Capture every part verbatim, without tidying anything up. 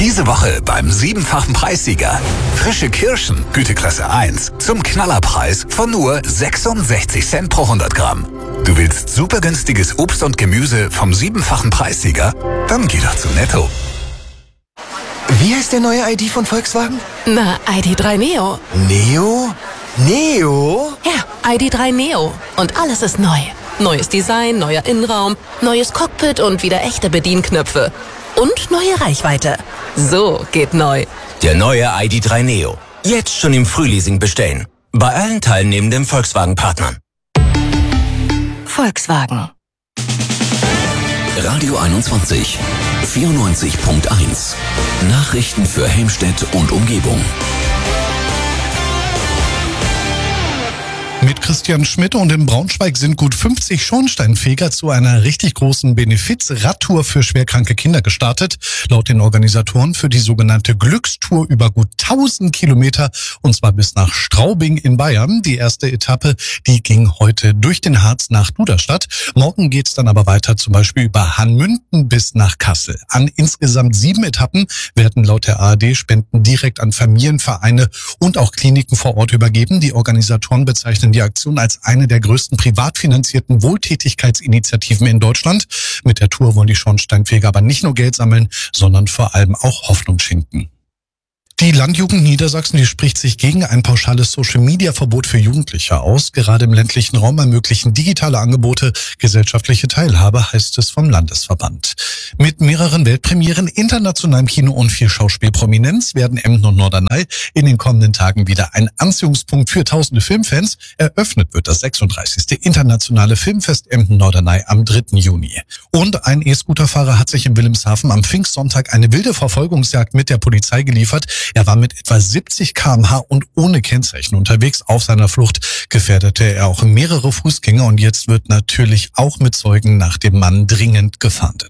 Diese Woche beim siebenfachen Preissieger. Frische Kirschen, Güteklasse eins, zum Knallerpreis von nur sechsundsechzig Cent pro hundert Gramm. Du willst super günstiges Obst und Gemüse vom siebenfachen Preissieger? Dann geh doch zu Netto. Wie heißt der neue I D von Volkswagen? Na, I D drei Neo. Neo? Neo? Ja, I D drei Neo. Und alles ist neu. Neues Design, neuer Innenraum, neues Cockpit und wieder echte Bedienknöpfe. Und neue Reichweite. So geht neu. Der neue I D drei Neo. Jetzt schon im Frühleasing bestellen. Bei allen teilnehmenden Volkswagen-Partnern. Volkswagen. Radio einundzwanzig, vierundneunzig Komma eins. Nachrichten für Helmstedt und Umgebung. Mit Christian Schmidt und in Braunschweig sind gut fünfzig Schornsteinfeger zu einer richtig großen Benefiz-Radtour für schwerkranke Kinder gestartet. Laut den Organisatoren für die sogenannte Glückstour über gut tausend Kilometer, und zwar bis nach Straubing in Bayern. Die erste Etappe, die ging heute durch den Harz nach Duderstadt. Morgen geht's dann aber weiter, zum Beispiel über Hanmünden bis nach Kassel. An insgesamt sieben Etappen werden laut der A R D Spenden direkt an Familienvereine und auch Kliniken vor Ort übergeben. Die Organisatoren bezeichnen die Aktion als eine der größten privat finanzierten Wohltätigkeitsinitiativen in Deutschland. Mit der Tour wollen die Schornsteinfeger aber nicht nur Geld sammeln, sondern vor allem auch Hoffnung schenken. Die Landjugend Niedersachsen, die spricht sich gegen ein pauschales Social-Media-Verbot für Jugendliche aus. Gerade im ländlichen Raum ermöglichen digitale Angebote gesellschaftliche Teilhabe, heißt es vom Landesverband. Mit mehreren Weltpremieren, internationalem Kino und viel Schauspielprominenz werden Emden und Norderney in den kommenden Tagen wieder ein Anziehungspunkt für tausende Filmfans. Eröffnet wird das sechsunddreißigste internationale Filmfest Emden-Norderney am dritten Juni. Und ein E-Scooterfahrer hat sich in Wilhelmshaven am Pfingstsonntag eine wilde Verfolgungsjagd mit der Polizei geliefert. Er war mit etwa siebzig Kilometer pro Stunde und ohne Kennzeichen unterwegs. Auf seiner Flucht gefährdete er auch mehrere Fußgänger und jetzt wird natürlich auch mit Zeugen nach dem Mann dringend gefahndet.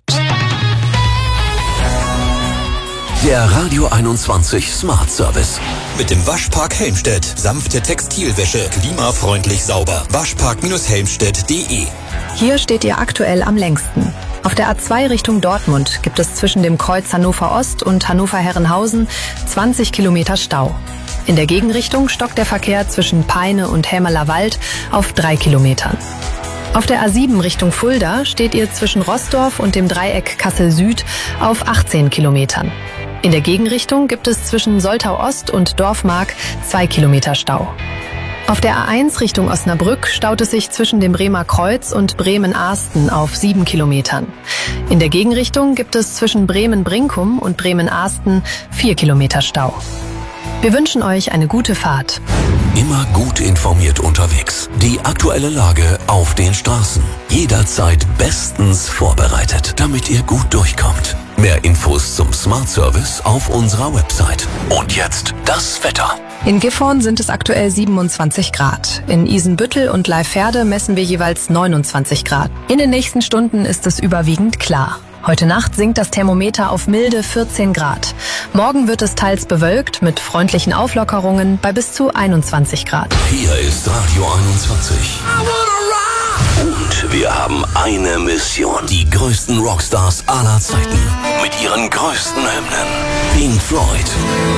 Der Radio einundzwanzig Smart Service. Mit dem Waschpark Helmstedt. Sanfte Textilwäsche. Klimafreundlich sauber. Waschpark Helmstedt punkt de. Hier steht ihr aktuell am längsten. Auf der A zwei Richtung Dortmund gibt es zwischen dem Kreuz Hannover Ost und Hannover Herrenhausen zwanzig Kilometer Stau. In der Gegenrichtung stockt der Verkehr zwischen Peine und Hämerler Wald auf drei Kilometern. Auf der A sieben Richtung Fulda steht ihr zwischen Roßdorf und dem Dreieck Kassel Süd auf achtzehn Kilometern. In der Gegenrichtung gibt es zwischen Soltau Ost und Dorfmark zwei Kilometer Stau. Auf der A eins Richtung Osnabrück staut es sich zwischen dem Bremer Kreuz und Bremen-Ahsten auf sieben Kilometern. In der Gegenrichtung gibt es zwischen Bremen-Brinkum und Bremen-Ahsten vier Kilometer Stau. Wir wünschen euch eine gute Fahrt. Immer gut informiert unterwegs. Die aktuelle Lage auf den Straßen. Jederzeit bestens vorbereitet, damit ihr gut durchkommt. Mehr Infos zum Smart Service auf unserer Website. Und jetzt das Wetter. In Gifhorn sind es aktuell siebenundzwanzig Grad. In Isenbüttel und Leiferde messen wir jeweils neunundzwanzig Grad. In den nächsten Stunden ist es überwiegend klar. Heute Nacht sinkt das Thermometer auf milde vierzehn Grad. Morgen wird es teils bewölkt mit freundlichen Auflockerungen bei bis zu einundzwanzig Grad. Hier ist Radio einundzwanzig. Und wir haben eine Mission. Die größten Rockstars aller Zeiten. Mit ihren größten Hymnen. Pink Floyd.